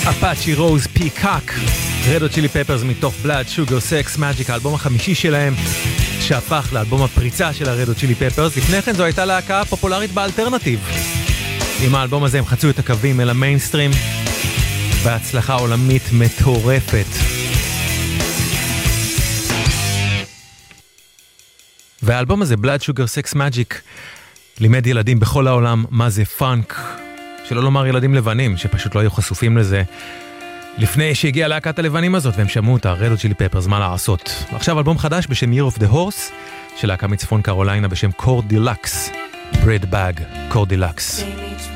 אפאצ'י רוז פיקאק, רד הוט צ'ילי פפרס מתוך בלאד שוגר סקס מג'יק, האלבום החמישי שלהם שהפך לאלבום הפריצה של הרד הוט צ'ילי פפרס. לפני כן זו הייתה להקה פופולרית באלטרנטיב. עם האלבום הזה הם חצו את הקווים אל המיינסטרים בהצלחה עולמית מטורפת. והאלבום הזה, בלאד שוגר סקס מג'יק, לימד ילדים בכל העולם מה זה פאנק, שלא לומר ילדים לבנים שפשוט לא היו חשופים לזה לפני שהגיעה להקת הלבנים הזאת, והם שמעו אותה, רד הוט צ'ילי פפרס, מה לעשות. עכשיו אלבום חדש בשם Year of the Horse של להקה מצפון קרוליינה בשם קור דילקס, ברד באג, קור דילקס.